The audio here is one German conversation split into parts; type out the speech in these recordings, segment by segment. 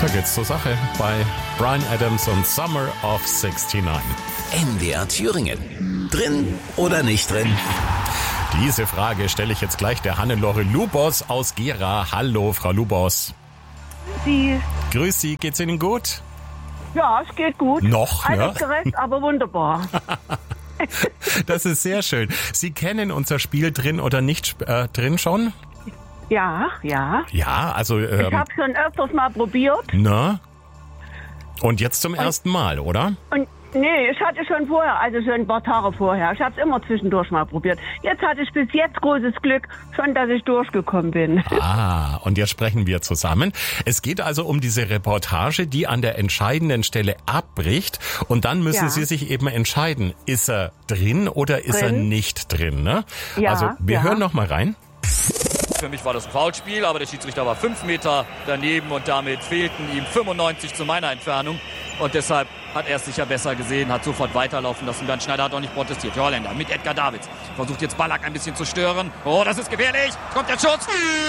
Da geht's zur Sache bei Bryan Adams und Summer of 69. MDR Thüringen. Drin oder nicht drin? Diese Frage stelle ich jetzt gleich der Hannelore Lubos aus Gera. Hallo, Frau Lubos. Grüß Sie, geht's Ihnen gut? Ja, es geht gut. Noch, ne? Alles gerecht, aber wunderbar. Das ist sehr schön. Sie kennen unser Spiel drin oder nicht drin schon? Ja. Ja, also... Ich habe schon öfters mal probiert. Na? Und jetzt zum ersten Mal, oder? Und nee, ich hatte schon vorher, also schon ein paar Tage vorher. Ich habe es immer zwischendurch mal probiert. Jetzt hatte ich bis jetzt großes Glück, schon dass ich durchgekommen bin. Ah, und jetzt sprechen wir zusammen. Es geht also um diese Reportage, die an der entscheidenden Stelle abbricht. Und dann müssen Sie sich eben entscheiden, ist er drin oder ist er nicht drin, ne? Ja, also wir hören noch mal rein. Für mich war das ein Foulspiel, aber der Schiedsrichter war 5 Meter daneben und damit fehlten ihm 95 zu meiner Entfernung. Und deshalb hat er es sicher besser gesehen, hat sofort weiterlaufen lassen. Bernd Schneider hat auch nicht protestiert. Der Holländer mit Edgar Davids versucht jetzt Ballack ein bisschen zu stören. Oh, das ist gefährlich. Kommt der Schutz.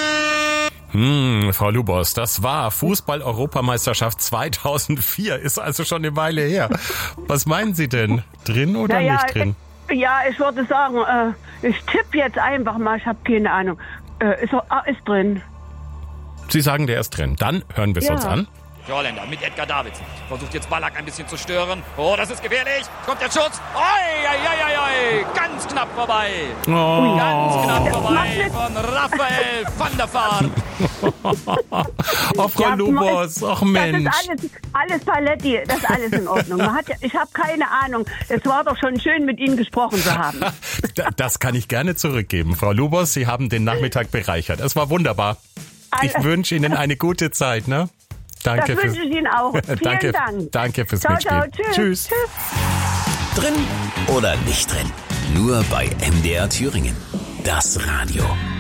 Frau Lubos, das war Fußball-Europameisterschaft 2004. Ist also schon eine Weile her. Was meinen Sie denn? Drin oder nicht drin? Ja, ich würde sagen, ich tippe jetzt einfach mal, ich habe keine Ahnung. Ist drin. Sie sagen, der ist drin. Dann hören wir es uns an. Der Holländer mit Edgar Davids versucht jetzt Ballack ein bisschen zu stören. Oh, das ist gefährlich. Kommt der Schutz. Oi. Ganz knapp vorbei. Oh. Ganz knapp vorbei von Raphael van der Vaart. Oh, Frau Lubos, ach Mensch. Das ist alles Paletti, das ist alles in Ordnung. Ich habe keine Ahnung. Es war doch schon schön, mit Ihnen gesprochen zu haben. Das kann ich gerne zurückgeben. Frau Lubos, Sie haben den Nachmittag bereichert. Es war wunderbar. Ich wünsche Ihnen eine gute Zeit, ne? Danke. Das wünsche ich Ihnen auch. Vielen Dank. Danke fürs Ciao, Mitspielen. Tschüss. Drin oder nicht drin? Nur bei MDR Thüringen. Das Radio.